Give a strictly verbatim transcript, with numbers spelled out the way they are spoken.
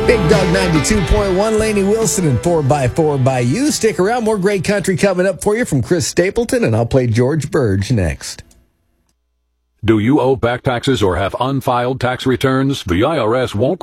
Big Dog ninety-two point one, Lainey Wilson and four by four by you. Stick around, more great country coming up for you from Chris Stapleton, and I'll play George Burge next. Do you owe back taxes or have unfiled tax returns? The I R S won't